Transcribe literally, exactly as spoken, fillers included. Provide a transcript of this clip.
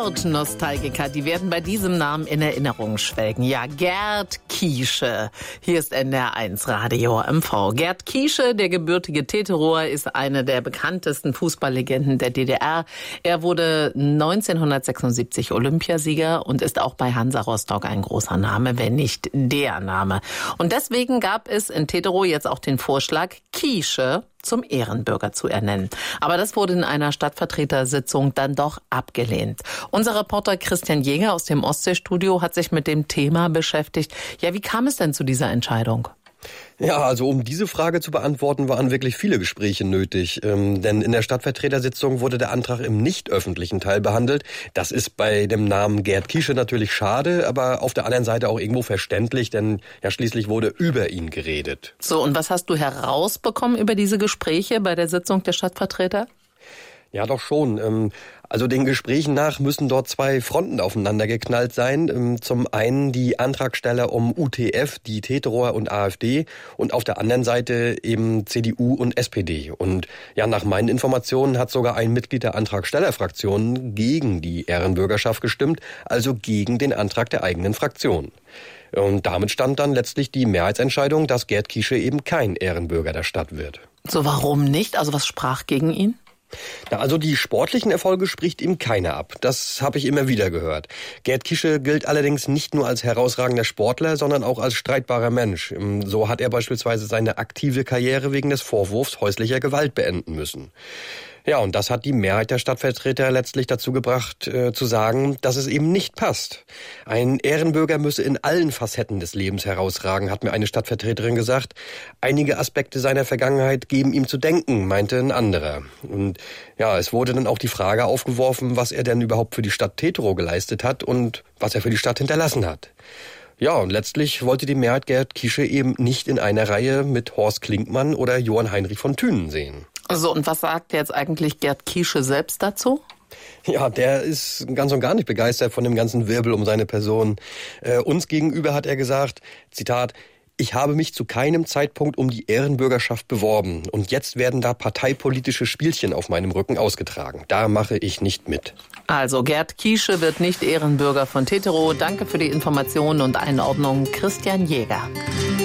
Sportnostalgiker, die werden bei diesem Namen in Erinnerung schwelgen. Ja, Gerd Kiesche. Hier ist N D R eins Radio M V. Gerd Kiesche, der gebürtige Teterower, ist eine der bekanntesten Fußballlegenden der D D R. Er wurde neunzehnhundertsechsundsiebzig Olympiasieger und ist auch bei Hansa Rostock ein großer Name, wenn nicht der Name. Und deswegen gab es in Teterow jetzt auch den Vorschlag, Kiesche zum Ehrenbürger zu ernennen. Aber das wurde in einer Stadtvertretersitzung dann doch abgelehnt. Unser Reporter Christian Jäger aus dem Ostseestudio hat sich mit dem Thema beschäftigt. Ja, wie kam es denn zu dieser Entscheidung? Ja, also um diese Frage zu beantworten, waren wirklich viele Gespräche nötig. Ähm, denn in der Stadtvertretersitzung wurde der Antrag im nicht öffentlichen Teil behandelt. Das ist bei dem Namen Gerd Kiesche natürlich schade, aber auf der anderen Seite auch irgendwo verständlich, denn ja schließlich wurde über ihn geredet. So, und was hast du herausbekommen über diese Gespräche bei der Sitzung der Stadtvertreter? Ja, doch schon. Also den Gesprächen nach müssen dort zwei Fronten aufeinander geknallt sein. Zum einen die Antragsteller um U T F, die Teterower und AfD, und auf der anderen Seite eben C D U und S P D. Und ja, nach meinen Informationen hat sogar ein Mitglied der Antragstellerfraktion gegen die Ehrenbürgerschaft gestimmt, also gegen den Antrag der eigenen Fraktion. Und damit stand dann letztlich die Mehrheitsentscheidung, dass Gerd Kiesche eben kein Ehrenbürger der Stadt wird. So, warum nicht? Also was sprach gegen ihn? Na, also die sportlichen Erfolge spricht ihm keiner ab. Das habe ich immer wieder gehört. Gerd Kiesche gilt allerdings nicht nur als herausragender Sportler, sondern auch als streitbarer Mensch. So hat er beispielsweise seine aktive Karriere wegen des Vorwurfs häuslicher Gewalt beenden müssen. Ja, und das hat die Mehrheit der Stadtvertreter letztlich dazu gebracht, äh, zu sagen, dass es eben nicht passt. Ein Ehrenbürger müsse in allen Facetten des Lebens herausragen, hat mir eine Stadtvertreterin gesagt. Einige Aspekte seiner Vergangenheit geben ihm zu denken, meinte ein anderer. Und ja, es wurde dann auch die Frage aufgeworfen, was er denn überhaupt für die Stadt Teterow geleistet hat und was er für die Stadt hinterlassen hat. Ja, und letztlich wollte die Mehrheit Gerd Kiesche eben nicht in einer Reihe mit Horst Klinkmann oder Johann Heinrich von Thünen sehen. So, und was sagt jetzt eigentlich Gerd Kiesche selbst dazu? Ja, der ist ganz und gar nicht begeistert von dem ganzen Wirbel um seine Person. Äh, uns gegenüber hat er gesagt, Zitat, ich habe mich zu keinem Zeitpunkt um die Ehrenbürgerschaft beworben und jetzt werden da parteipolitische Spielchen auf meinem Rücken ausgetragen. Da mache ich nicht mit. Also Gerd Kiesche wird nicht Ehrenbürger von Teterow. Danke für die Informationen und Einordnung, Christian Jäger.